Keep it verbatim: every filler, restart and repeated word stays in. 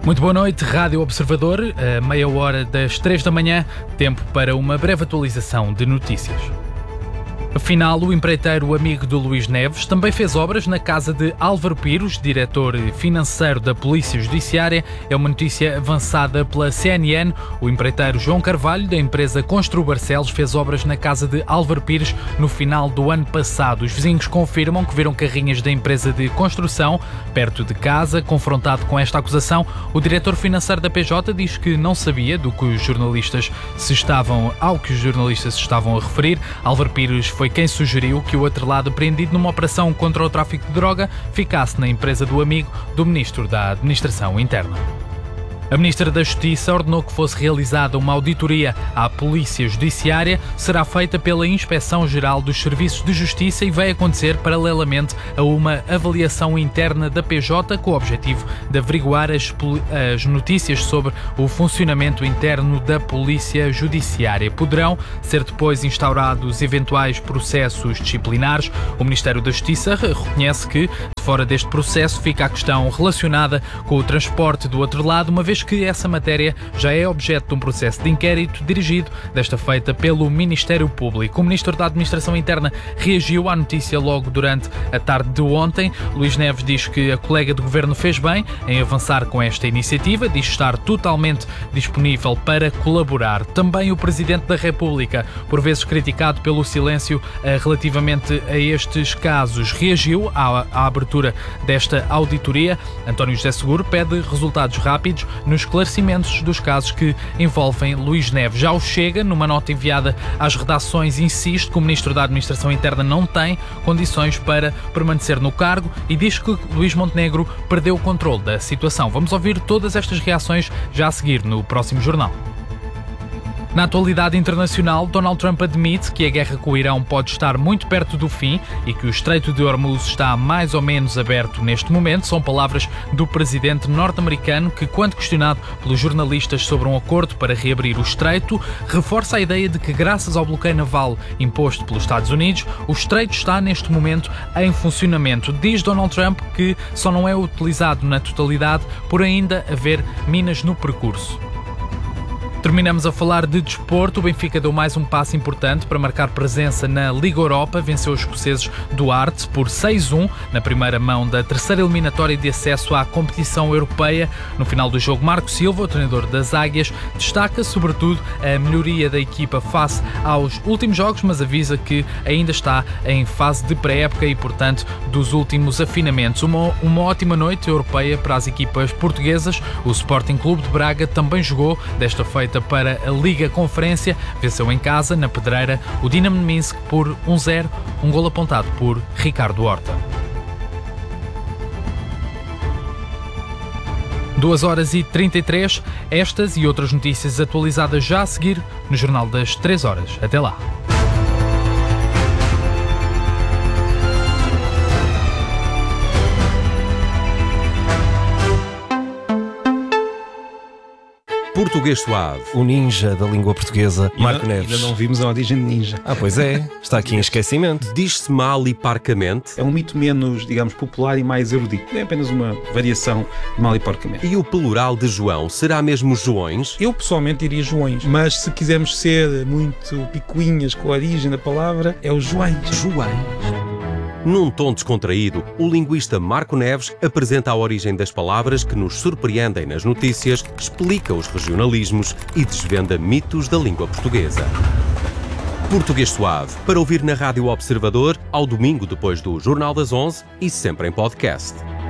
Muito boa noite, Rádio Observador, a meia hora das três da manhã, tempo para uma breve atualização de notícias. Afinal, o empreiteiro amigo de Luís Neves também fez obras na casa de Álvaro Pires, diretor financeiro da Polícia Judiciária. É uma notícia avançada pela C N N. O empreiteiro João Carvalho, da empresa Constru Barcelos, fez obras na casa de Álvaro Pires no final do ano passado. Os vizinhos confirmam que viram carrinhas da empresa de construção perto de casa. Confrontado com esta acusação, o diretor financeiro da P J diz que não sabia do que os jornalistas se estavam, ao que os jornalistas se estavam a referir. Álvaro Pires foi quem sugeriu que o atrelado apreendido numa operação contra o tráfico de droga ficasse na empresa do amigo do Ministro da Administração Interna. A Ministra da Justiça ordenou que fosse realizada uma auditoria à Polícia Judiciária. Será feita pela Inspeção-Geral dos Serviços de Justiça e vai acontecer paralelamente a uma avaliação interna da P J com o objetivo de averiguar as, as notícias sobre o funcionamento interno da Polícia Judiciária. Poderão ser depois instaurados eventuais processos disciplinares. O Ministério da Justiça reconhece que, fora deste processo, fica a questão relacionada com o transporte do outro lado, uma vez que essa matéria já é objeto de um processo de inquérito dirigido, desta feita, pelo Ministério Público. O Ministro da Administração Interna reagiu à notícia logo durante a tarde de ontem. Luís Neves diz que a colega de governo fez bem em avançar com esta iniciativa, diz estar totalmente disponível para colaborar. Também o Presidente da República, por vezes criticado pelo silêncio eh, relativamente a estes casos, reagiu à, à abertura desta auditoria. António José Seguro pede resultados rápidos nos esclarecimentos dos casos que envolvem Luís Neves. Já o Chega, numa nota enviada às redações, insiste que o Ministro da Administração Interna não tem condições para permanecer no cargo e diz que Luís Montenegro perdeu o controle da situação. Vamos ouvir todas estas reações já a seguir no próximo jornal. Na atualidade internacional, Donald Trump admite que a guerra com o Irão pode estar muito perto do fim e que o Estreito de Hormuz está mais ou menos aberto neste momento. São palavras do presidente norte-americano que, quando questionado pelos jornalistas sobre um acordo para reabrir o Estreito, reforça a ideia de que, graças ao bloqueio naval imposto pelos Estados Unidos, o Estreito está neste momento em funcionamento. Diz Donald Trump que só não é utilizado na totalidade por ainda haver minas no percurso. Terminamos a falar de desporto. O Benfica deu mais um passo importante para marcar presença na Liga Europa. Venceu os escoceses do Arte por seis a um na primeira mão da terceira eliminatória de acesso à competição europeia. No final do jogo, Marco Silva, o treinador das Águias, destaca sobretudo a melhoria da equipa face aos últimos jogos, mas avisa que ainda está em fase de pré-época e, portanto, dos últimos afinamentos. Uma, uma ótima noite europeia para as equipas portuguesas. O Sporting Clube de Braga também jogou, desta feita para a Liga Conferência, venceu em casa, na Pedreira, o Dinamo de Minsk por um a zero, um golo apontado por Ricardo Horta. duas horas e trinta e três, estas e outras notícias atualizadas já a seguir no Jornal das três horas. Até lá. Português Suave. O ninja da língua portuguesa, Marco ainda, Neves. Ainda não vimos a origem de ninja. Ah, pois é. Está aqui em esquecimento. Diz-se mal e parcamente. É um mito menos, digamos, popular e mais erudito. É apenas uma variação de mal e porcamente. E o plural de João será mesmo Joões? Eu pessoalmente diria Joões, mas se quisermos ser muito picuinhas com a origem da palavra, é o Joões. Joões. Num tom descontraído, o linguista Marco Neves apresenta a origem das palavras que nos surpreendem nas notícias, explica os regionalismos e desvenda mitos da língua portuguesa. Português Suave, para ouvir na Rádio Observador, ao domingo depois do Jornal das onze e sempre em podcast.